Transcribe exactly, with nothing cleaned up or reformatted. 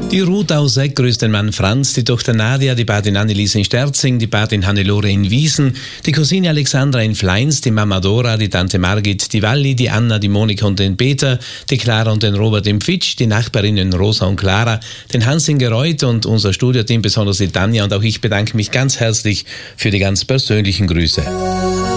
Die Ruth aus Eck grüßt den Mann Franz, die Tochter Nadia, die Patin Anneliese in Sterzing, die Patin Hannelore in Wiesen, die Cousine Alexandra in Fleins, die Mama Dora, die Tante Margit, die Walli, die Anna, die Monika und den Peter, die Clara und den Robert im Fitsch, die Nachbarinnen Rosa und Clara, den Hans in Gereuth und unser Studioteam, besonders die Tanja, und auch ich bedanke mich ganz herzlich für die ganz persönlichen Grüße.